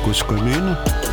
cause commune,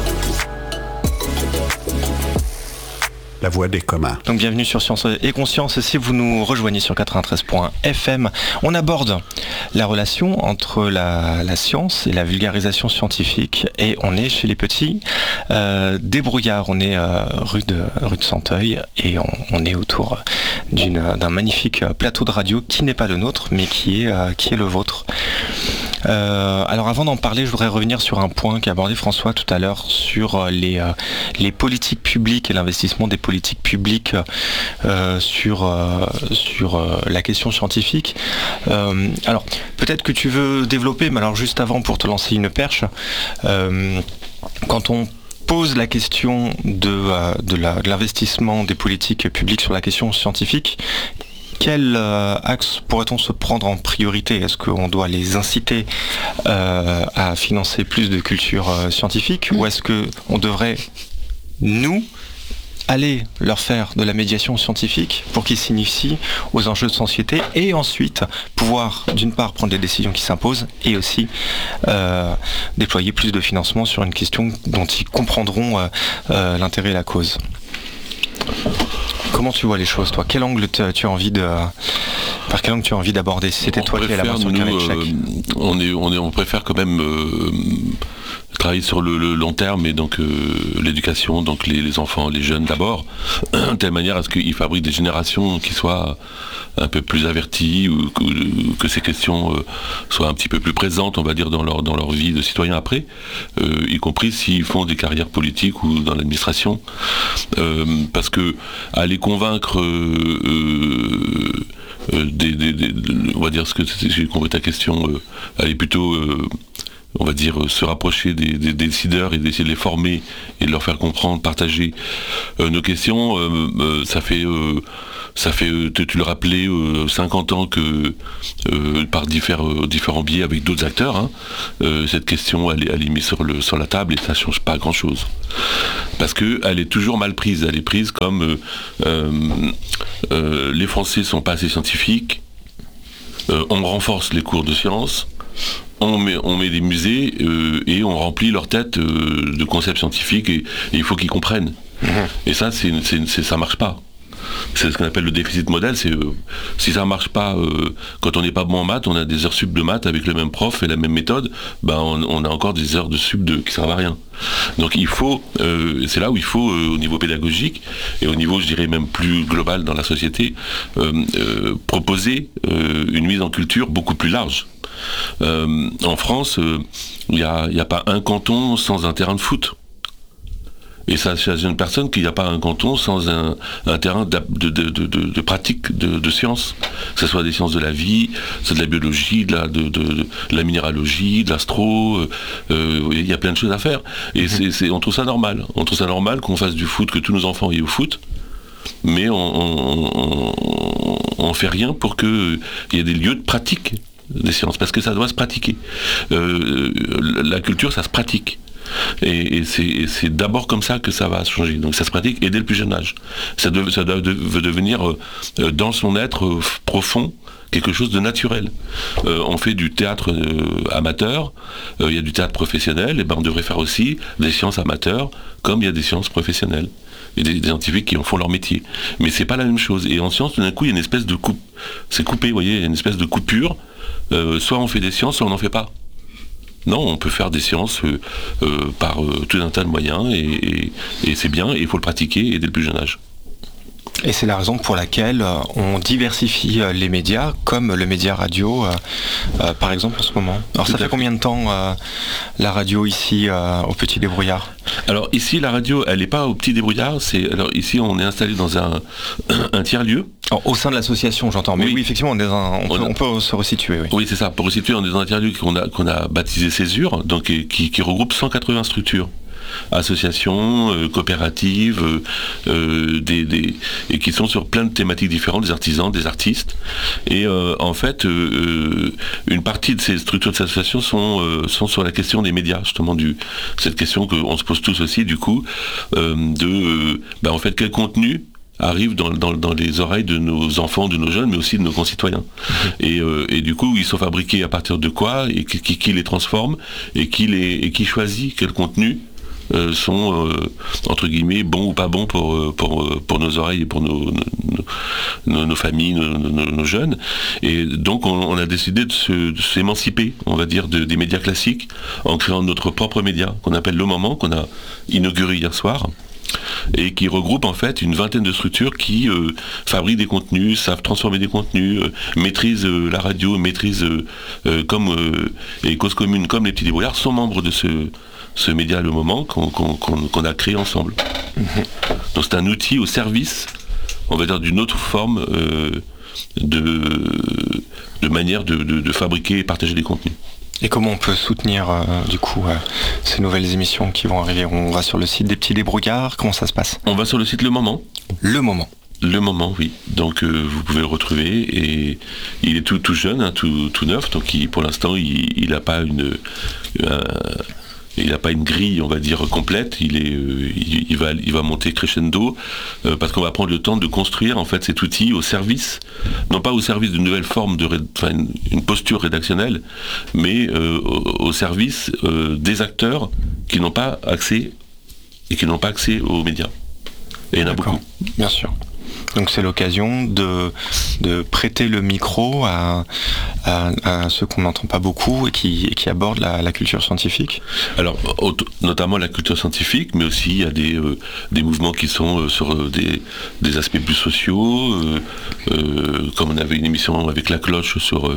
la voix des communs. Donc bienvenue sur Science et Conscience. Si vous nous rejoignez sur 93.fm, on aborde la relation entre la science et la vulgarisation scientifique. Et on est chez les petits débrouillards. On est rue de Santeuil et on est autour d'un magnifique plateau de radio qui n'est pas le nôtre, mais qui est le vôtre. Alors avant d'en parler, je voudrais revenir sur un point qu'a abordé François tout à l'heure sur les politiques publiques et l'investissement des politiques publiques sur la question scientifique. Alors peut-être que tu veux développer, mais alors juste avant pour te lancer une perche, quand on pose la question de l'investissement des politiques publiques sur la question scientifique, quel axe pourrait-on se prendre en priorité ? Est-ce qu'on doit les inciter à financer plus de culture scientifique ou est-ce qu'on devrait, nous, aller leur faire de la médiation scientifique pour qu'ils s'initient aux enjeux de société et ensuite pouvoir, d'une part, prendre des décisions qui s'imposent et aussi déployer plus de financement sur une question dont ils comprendront l'intérêt et la cause. Comment tu vois les choses, toi ? Quel angle tu as envie par quel angle tu as envie d'aborder ? Si c'était toi qui avais la main sur le carnet de chèque. On préfère quand même travailler sur le long terme et donc l'éducation, donc les enfants, les jeunes d'abord, de telle manière à ce qu'ils fabriquent des générations qui soient un peu plus averties ou que ces questions soient un petit peu plus présentes, on va dire, dans leur vie de citoyen après, y compris s'ils font des carrières politiques ou dans l'administration. Parce que aller convaincre on va dire ce que j'ai compris ta question, aller plutôt on va dire se rapprocher des décideurs et d'essayer de les former et de leur faire comprendre, partager nos questions. Ça fait tu le rappelais, 50 ans que par différents biais avec d'autres acteurs, hein, cette question elle est mise sur la table et ça ne change pas grand chose. Parce qu'elle est toujours mal prise. Elle est prise comme les Français ne sont pas assez scientifiques, on renforce les cours de sciences, on met des musées et on remplit leur tête de concepts scientifiques et il faut qu'ils comprennent. Et ça, ça marche pas. C'est ce qu'on appelle le déficit modèle, c'est si ça marche pas, quand on n'est pas bon en maths, on a des heures sup de maths avec le même prof et la même méthode, on a encore des heures de sup qui servent à rien. Donc il faut, c'est là où il faut au niveau pédagogique et au niveau je dirais même plus global dans la société, proposer une mise en culture beaucoup plus large. En France, il n'y a pas un canton sans un terrain de foot. Et ça chez une personne qu'il n'y a pas un canton sans un terrain de pratique de sciences. Que ce soit des sciences de la vie, c'est de la biologie, de la minéralogie, de l'astro, il y a plein de choses à faire. Et on trouve ça normal. On trouve ça normal qu'on fasse du foot, que tous nos enfants aillent au foot. Mais on fait rien pour qu'il y ait des lieux de pratique des sciences, parce que ça doit se pratiquer. La culture, ça se pratique. Et c'est d'abord comme ça que ça va changer. Donc ça se pratique et dès le plus jeune âge. Ça doit devenir dans son être profond quelque chose de naturel. On fait du théâtre amateur, il y a du théâtre professionnel, et on devrait faire aussi des sciences amateurs comme il y a des sciences professionnelles. Et des scientifiques qui en font leur métier. Mais c'est pas la même chose. Et en sciences, tout d'un coup, il y a une espèce de coupe. C'est coupé, vous voyez, il y a une espèce de coupure. Soit on fait des sciences, soit on n'en fait pas. Non, on peut faire des sciences par tout un tas de moyens et c'est bien, et il faut le pratiquer et dès le plus jeune âge. Et c'est la raison pour laquelle on diversifie les médias, comme le média radio, par exemple en ce moment. Alors ça fait combien de temps la radio ici au Petit Débrouillard ? Alors ici la radio, elle n'est pas au Petit Débrouillard, alors ici on est installé dans un tiers-lieu. Alors, au sein de l'association, j'entends, mais oui effectivement on peut se resituer. Oui, c'est ça, pour resituer, on est dans un tiers-lieu qu'on a baptisé Césure, donc qui regroupe 180 structures. Associations, coopératives, et qui sont sur plein de thématiques différentes, des artisans, des artistes. Et en fait, une partie de ces structures de ces associations sont sur la question des médias, justement, cette question qu'on se pose tous aussi, du coup, en fait, quel contenu arrive dans les oreilles de nos enfants, de nos jeunes, mais aussi de nos concitoyens. Et du coup, ils sont fabriqués à partir de quoi, et qui les transforme, et qui choisit quel contenu sont entre guillemets bons ou pas bons pour nos oreilles et pour nos familles, nos jeunes. Et donc on a décidé de s'émanciper, on va dire, des médias classiques en créant notre propre média qu'on appelle Le Moment, qu'on a inauguré hier soir, et qui regroupe en fait une vingtaine de structures qui fabriquent des contenus, savent transformer des contenus, maîtrisent la radio, maîtrisent et Cause Commune comme les Petits Débrouillards sont membres de ce média Le Moment qu'on a créé ensemble. Donc c'est un outil au service, on va dire, d'une autre forme de manière de fabriquer et partager des contenus. Et comment on peut soutenir ces nouvelles émissions qui vont arriver? On va sur le site des Petits Débrouillards, comment ça se passe? On va sur le site Le Moment. Le Moment. Le Moment, oui. Donc vous pouvez le retrouver, et il est tout jeune, hein, tout neuf, donc pour l'instant il n'a pas il n'a pas une grille, on va dire, complète. Il va monter crescendo parce qu'on va prendre le temps de construire en fait cet outil au service, non pas au service d'une nouvelle forme une posture rédactionnelle, mais au service des acteurs qui n'ont pas accès aux médias. Et il y en a beaucoup. Bien sûr. Donc c'est l'occasion de prêter le micro à ceux qu'on n'entend pas beaucoup et qui abordent la culture scientifique. Alors, notamment la culture scientifique, mais aussi il y a des mouvements qui sont sur des aspects plus sociaux, comme on avait une émission avec La Cloche sur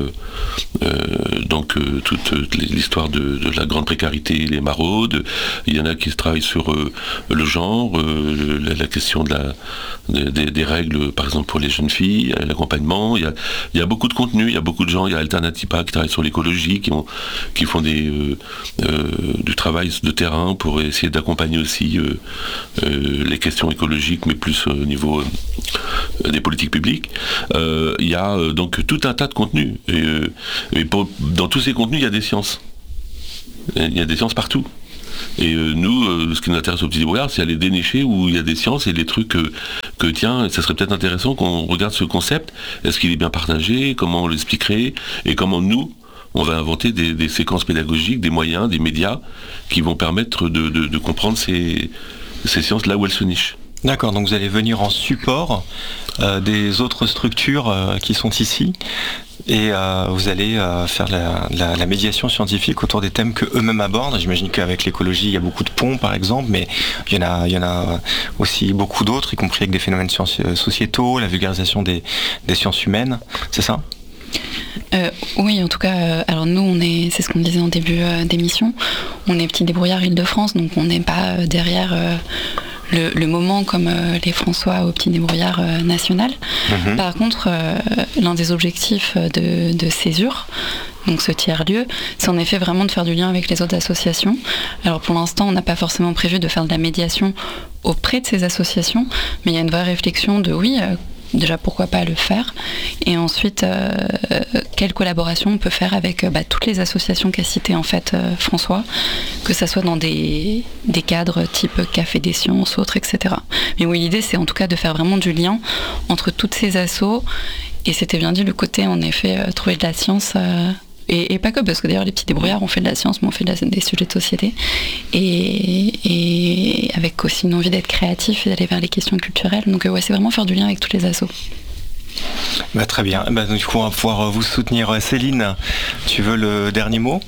toute l'histoire de la grande précarité, les maraudes. Il y en a qui travaillent sur le genre, la question des règles, par exemple pour les jeunes filles, l'accompagnement. Il y a beaucoup de contenu, il y a beaucoup de gens. Il y a Alternativa qui travaille sur l'écologie, qui font du travail de terrain pour essayer d'accompagner aussi les questions écologiques, mais plus au niveau des politiques publiques. Il y a donc tout un tas de contenus. Et dans tous ces contenus, il y a des sciences. Il y a des sciences partout. Et nous, ce qui nous intéresse aux Petits Débrouillards, c'est aller dénicher où il y a des sciences et des trucs que tiens, ça serait peut-être intéressant qu'on regarde ce concept. Est-ce qu'il est bien partagé? Comment on l'expliquerait? Et comment nous, on va inventer des séquences pédagogiques, des moyens, des médias qui vont permettre de comprendre ces sciences là où elles se nichent. D'accord, donc vous allez venir en support des autres structures qui sont ici, et vous allez faire la médiation scientifique autour des thèmes qu'eux-mêmes abordent. J'imagine qu'avec l'écologie, il y a beaucoup de ponts, par exemple, mais il y en a aussi beaucoup d'autres, y compris avec des phénomènes sociétaux, la vulgarisation des sciences humaines, c'est ça? Oui, en tout cas, alors nous, c'est ce qu'on disait en début d'émission, on est Petits Débrouillards Île-de-France, donc on n'est pas derrière le moment comme les François au Petit Débrouillard national. Par contre, l'un des objectifs de Césure, donc ce tiers-lieu, c'est en effet vraiment de faire du lien avec les autres associations. Alors pour l'instant, on n'a pas forcément prévu de faire de la médiation auprès de ces associations, mais il y a une vraie réflexion de déjà pourquoi pas le faire, et ensuite quelle collaboration on peut faire avec toutes les associations qu'a citées en fait François, que ça soit dans des cadres type Café des Sciences, autres, etc. Mais oui, l'idée c'est en tout cas de faire vraiment du lien entre toutes ces assos, et c'était bien dit le côté en effet trouver de la science, et pas que, parce que d'ailleurs les Petits Débrouillards on fait de la science, mais on fait des sujets de société, et avec aussi une envie d'être créatif et d'aller vers les questions culturelles. Donc c'est vraiment faire du lien avec tous les assos. Très bien, du coup on va pouvoir vous soutenir. Céline, tu veux le dernier mot?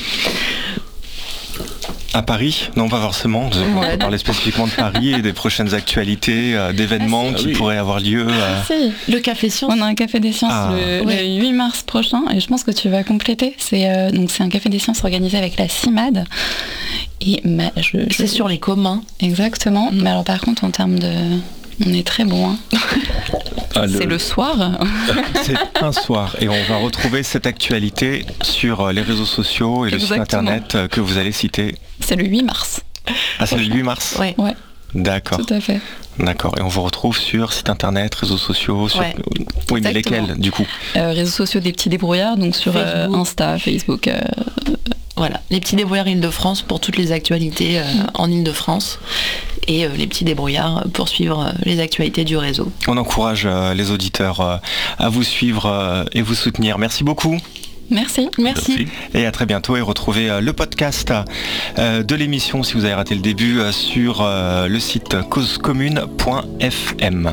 À Paris? Non, pas forcément. On va parler spécifiquement de Paris et des prochaines actualités, d'événements qui pourraient avoir lieu. Si, le Café Sciences. On a un Café des Sciences le 8 mars prochain, et je pense que tu vas compléter. C'est un Café des Sciences organisé avec la CIMAD. Et c'est sur les communs. Exactement. Mais alors par contre, en termes de... On est très bon. C'est le soir. C'est un soir. Et on va retrouver cette actualité sur les réseaux sociaux et le site internet que vous allez citer. C'est le 8 mars. Ah, c'est le 8 mars? Ouais. D'accord. Tout à fait. D'accord. Et on vous retrouve sur site internet, réseaux sociaux. Oui, mais lesquels, du coup? Réseaux sociaux des Petits Débrouillards, donc sur Insta, Facebook. Voilà, les Petits Débrouillards Île-de-France pour toutes les actualités en Île-de-France. et les petits débrouillards pour suivre les actualités du réseau. On encourage les auditeurs à vous suivre et vous soutenir. Merci beaucoup. Merci. Et à très bientôt, et retrouvez le podcast de l'émission si vous avez raté le début sur le site causecommune.fm.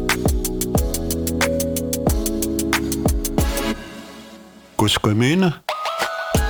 Cause commune.